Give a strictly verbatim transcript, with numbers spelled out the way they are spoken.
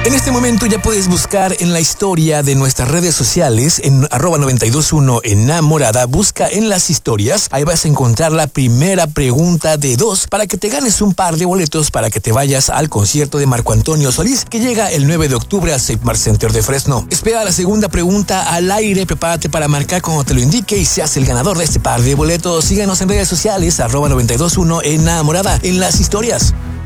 En este momento ya puedes buscar en la historia de nuestras redes sociales, en arroba noventa y dos punto uno enamorada, busca en las historias, ahí vas a encontrar la primera pregunta de dos para que te ganes un par de boletos para que te vayas al concierto de Marco Antonio Solís, que llega el nueve de octubre al Save Mart Center de Fresno. Espera la segunda pregunta al aire, prepárate para marcar cuando te lo indique y seas el ganador de este par de boletos. Síganos en redes sociales, arroba noventa y dos punto uno enamorada, en las historias.